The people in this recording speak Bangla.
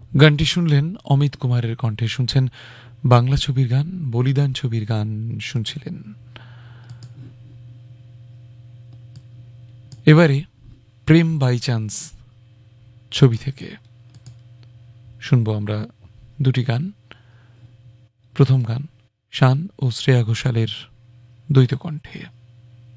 গানটি শুনলেন অমিত কুমারের কণ্ঠে। শুনছেন বাংলা ছবির গান, বলিদান ছবির গান শুনছিলেন। এবারে প্রেম বাই চান্স ছবি থেকে শুনবো আমরা দুটি গান। প্রথম গান শান ও শ্রেয়া ঘোষালের দ্বৈত কণ্ঠে।